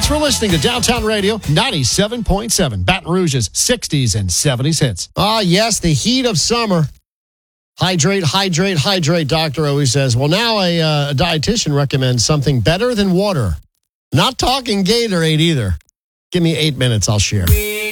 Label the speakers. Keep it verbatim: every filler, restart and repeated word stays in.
Speaker 1: for listening to Downtown Radio ninety-seven point seven, Baton Rouge's sixties and seventies hits.
Speaker 2: Ah, yes, the heat of summer. Hydrate, hydrate, hydrate, doctor always says. Well, now a, uh, a dietitian recommends something better than water. Not talking Gatorade either. Give me eight minutes, I'll share.